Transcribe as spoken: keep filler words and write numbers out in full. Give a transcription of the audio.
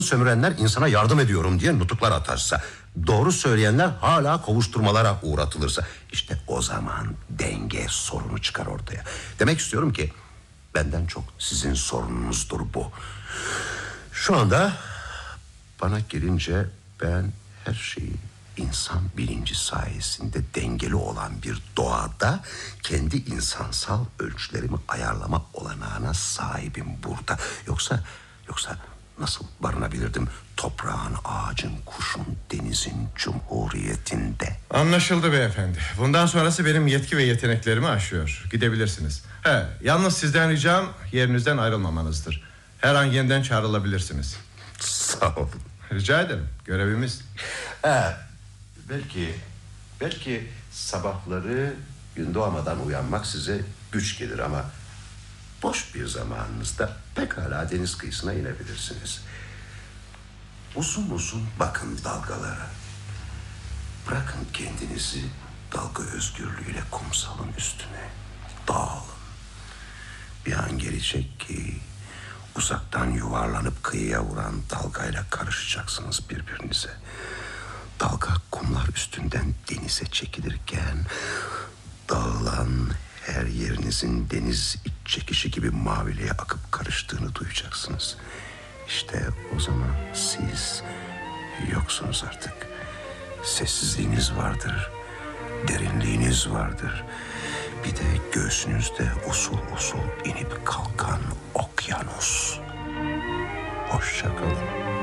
sömürenler insana yardım ediyorum diye nutuklar atarsa, doğru söyleyenler hala kovuşturmalara uğratılırsa, işte o zaman denge sorunu çıkar ortaya. Demek istiyorum ki benden çok sizin sorununuzdur bu. Şu anda bana gelince ben her şeyi insan bilinci sayesinde dengeli olan bir doğada kendi insansal ölçülerimi ayarlama olanağına sahibim burada. Yoksa yoksa nasıl barınabilirdim toprağın, ağacın, kuşun, denizin cumhuriyetinde? Anlaşıldı beyefendi. Bundan sonrası benim yetki ve yeteneklerimi aşıyor. Gidebilirsiniz. He, yalnız sizden ricam yerinizden ayrılmamanızdır. Her an yeniden çağrılabilirsiniz. Sağ olun. Rica ederim. Görevimiz. He, belki belki sabahları gün doğmadan uyanmak size güç gelir ama boş bir zamanınızda pekala deniz kıyısına inebilirsiniz. Uzun uzun bakın dalgalara. Bırakın kendinizi dalga özgürlüğüyle kumsalın üstüne. Dağılın. Bir an gelecek ki uzaktan yuvarlanıp kıyıya vuran dalgayla karışacaksınız birbirinize. Dalga kumlar üstünden denize çekilirken dağılan her yerinizin deniz iç çekişi gibi maviliğe akıp karıştığını duyacaksınız. İşte o zaman siz yoksunuz artık. Sessizliğiniz vardır, derinliğiniz vardır. Bir de göğsünüzde usul usul inip kalkan okyanus. Hoşça kalın.